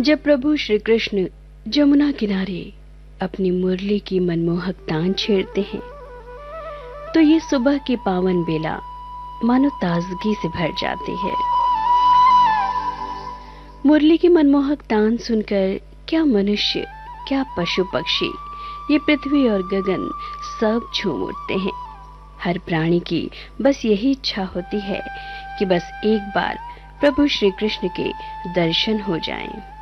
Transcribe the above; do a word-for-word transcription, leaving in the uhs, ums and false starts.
जब प्रभु श्री कृष्ण जमुना किनारे अपनी मुरली की मनमोहक तान छेड़ते हैं तो ये सुबह की पावन बेला मानो ताजगी से भर जाती है। मुरली की मनमोहक तान सुनकर क्या मनुष्य, क्या पशु पक्षी, ये पृथ्वी और गगन सब झूम उठते हैं। हर प्राणी की बस यही इच्छा होती है कि बस एक बार प्रभु श्री कृष्ण के दर्शन हो जाएं।